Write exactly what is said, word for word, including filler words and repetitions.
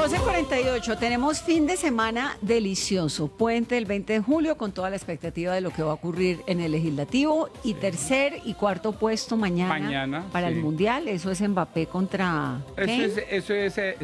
doce cuarenta y ocho, tenemos fin de semana delicioso, puente el veinte de julio con toda la expectativa de lo que va a ocurrir en el legislativo y sí. Tercer y cuarto puesto mañana, mañana para sí. el Mundial, eso es Mbappé contra eso ¿qué? es, eso es eh,